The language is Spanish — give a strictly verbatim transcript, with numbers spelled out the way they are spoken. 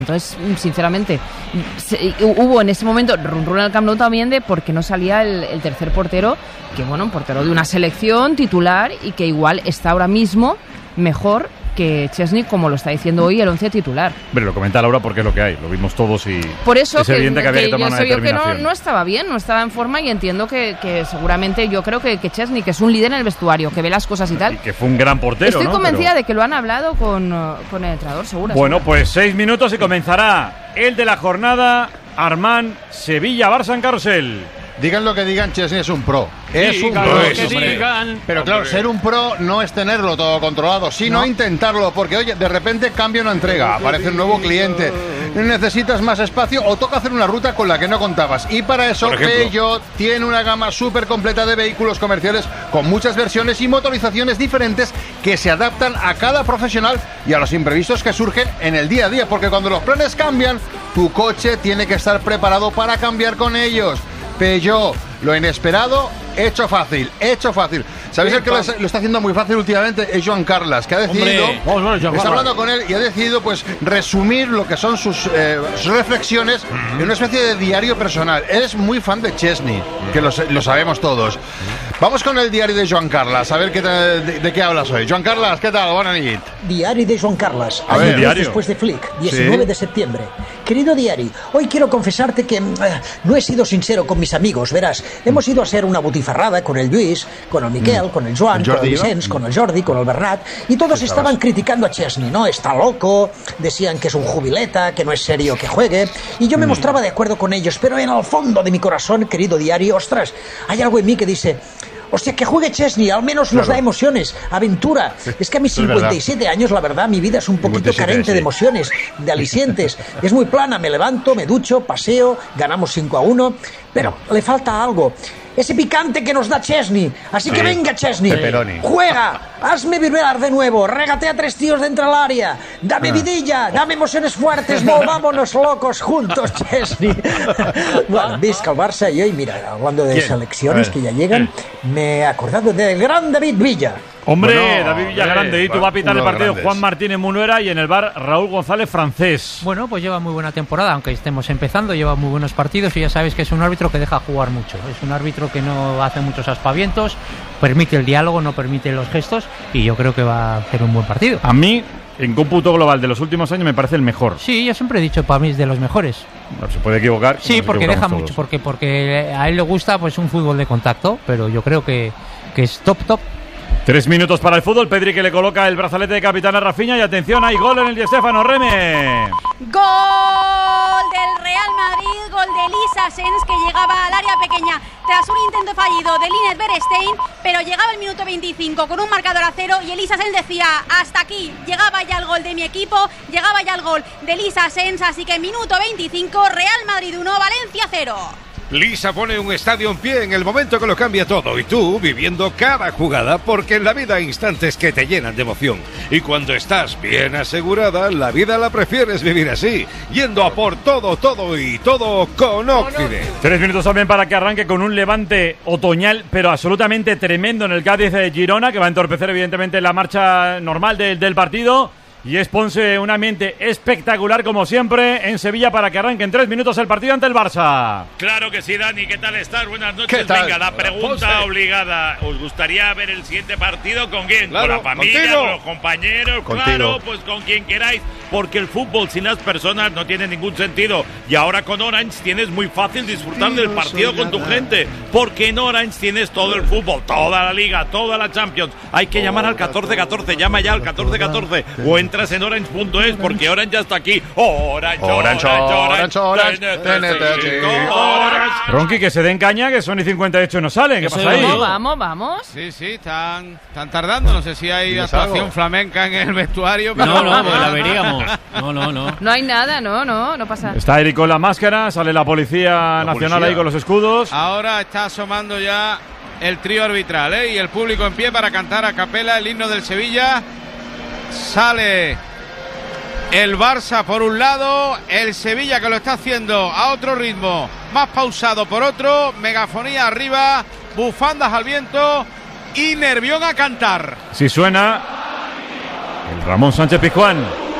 Entonces, sinceramente, se, hubo en ese momento run run al Camp Nou también de porque no salía el, el tercer portero, que bueno, un portero de una selección titular y que igual está ahora mismo mejor que Szczęsny, como lo está diciendo hoy el once titular. Pero lo comenta Laura porque es lo que hay, lo vimos todos y por eso es que, evidente que había que, que tomar una determinación. Que no, no estaba bien, no estaba en forma y entiendo que, que seguramente yo creo que, que Szczęsny, que es un líder en el vestuario, que ve las cosas y tal. Y que fue un gran portero, Estoy ¿no? convencida Pero... de que lo han hablado con, con el entrenador, seguro. Bueno, seguro. pues seis minutos y comenzará el de la jornada, Armand, Sevilla-Barça en Carrusel. Digan lo que digan, Szczęsny es un pro. Es sí, un claro, pro. que digan. Pero claro, ser un pro no es tenerlo todo controlado, sino no. intentarlo, porque oye, de repente cambia una entrega, aparece un nuevo cliente, necesitas más espacio o toca hacer una ruta con la que no contabas. Y para eso Peugeot tiene una gama súper completa de vehículos comerciales con muchas versiones y motorizaciones diferentes que se adaptan a cada profesional y a los imprevistos que surgen en el día a día, porque cuando los planes cambian, tu coche tiene que estar preparado para cambiar con ellos. Peugeot, lo inesperado, hecho fácil, hecho fácil. ¿Sabéis el que lo, lo está haciendo muy fácil últimamente? Es Joan Carlas, que ha decidido, está hablando con él y ha decidido pues resumir lo que son sus, eh, sus reflexiones uh-huh. en una especie de diario personal. Él es muy fan de Szczęsny, uh-huh. que lo, lo sabemos todos. Uh-huh. Vamos con el diario de Joan Carlas, a ver qué de, de, de qué hablas hoy. Joan Carlas, ¿qué tal? Buenas noches. Diario de Joan Carlas, a ver, diario después de Flick, diecinueve ¿Sí? de septiembre. Querido diario, hoy quiero confesarte que eh, no he sido sincero con mis amigos, verás. Hemos ido a hacer una butifarrada con el Lluís, con el Miquel, mm. con el Joan, el con el Vicenç, con el Jordi, con el Bernat, y todos estaban criticando a Szczęsny, ¿no? Está loco, decían que es un jubileta, que no es serio que juegue, y yo me mm. mostraba de acuerdo con ellos, pero en el fondo de mi corazón, querido diario, ostras, hay algo en mí que dice... Hostia, que juegue Szczęsny, al menos claro. nos da emociones, aventura. Es que a mis cincuenta y siete años, la verdad, mi vida es un poquito carente sí. de emociones, de alicientes. Es muy plana, me levanto, me ducho, paseo, ganamos cinco a uno, pero le falta algo. Ese picante que nos da Szczęsny. Así sí. que venga, Szczęsny. Pepperoni. Juega, hazme vibrar de nuevo, regatea a tres tíos dentro del área, dame ah. vidilla, dame emociones fuertes, volvámonos locos juntos, Szczęsny. Bueno, visca el Barça y hoy, mira, hablando de ¿Quién? selecciones que ya llegan, me he acordado del gran David Villa. Hombre, bueno, David Villa hombre, grande, y tú va a pitar el partido Juan Martínez Munuera y en el bar Raúl González Francés. Bueno, pues lleva muy buena temporada, aunque estemos empezando, lleva muy buenos partidos y ya sabes que es un árbitro que deja jugar mucho. Es un árbitro que no hace muchos aspavientos, permite el diálogo, no permite los gestos y yo creo que va a hacer un buen partido. A mí, en cómputo global de los últimos años, me parece el mejor. Sí, yo siempre he dicho, para mí es de los mejores. Bueno, se puede equivocar. Sí, porque deja todos. mucho, porque, porque a él le gusta pues un fútbol de contacto, pero yo creo que, que es top, top. Tres minutos para el fútbol. Pedri que le coloca el brazalete de capitán a Rafinha y atención, hay gol en el Di Stéfano. Reme. Gol del Real Madrid, gol de Elisa Sens que llegaba al área pequeña tras un intento fallido de Linus Berestein, pero llegaba el minuto veinticinco con un marcador a cero y Elisa Sens decía hasta aquí, llegaba ya el gol de mi equipo, llegaba ya el gol de Elisa Sens, así que minuto veinticinco, Real Madrid uno, Valencia cero. Lisa pone un estadio en pie en el momento que lo cambia todo y tú viviendo cada jugada porque en la vida hay instantes que te llenan de emoción y cuando estás bien asegurada la vida la prefieres vivir así, yendo a por todo, todo y todo con Occident. Tres minutos también para que arranque con un Levante otoñal pero absolutamente tremendo en el Cádiz de Girona que va a entorpecer evidentemente la marcha normal de, del partido. Y es Ponce un ambiente espectacular como siempre en Sevilla para que arranque en tres minutos el partido ante el Barça. Claro que sí, Dani, ¿qué tal estás? Buenas noches. Venga, la pregunta Ponce. obligada. ¿Os gustaría ver el siguiente partido con quién? Claro, con la familia, contigo. con los compañeros, Contigo. claro, pues con quien queráis, porque el fútbol sin las personas no tiene ningún sentido. Y ahora con Orange tienes muy fácil disfrutar del partido con tu gente, porque en Orange tienes todo el fútbol, toda la liga, toda la Champions. Hay que llamar al catorce catorce, llama ya al catorce catorce o en entras en orange punto es porque Orange ya está aquí. Orange, Orange, Orange, Orange, Orange. Ronqui, que se den caña, que son y cincuenta y ocho no salen. ¿Qué pasa ahí? Vamos, vamos, vamos. Sí, sí, están, están tardando. No sé si hay actuación flamenca en el vestuario. Pero... No, no, pues la veríamos. No, no, no. No hay nada, no, no, no pasa. Está Eric con la máscara, sale la Policía la Nacional policía. ahí con los escudos. Ahora está asomando ya el trío arbitral, ¿eh? Y el público en pie para cantar a capela el himno del Sevilla. Sale el Barça por un lado, el Sevilla que lo está haciendo a otro ritmo, más pausado por otro, megafonía arriba, bufandas al viento y Nervión a cantar. Si suena el Ramón Sánchez Pizjuán.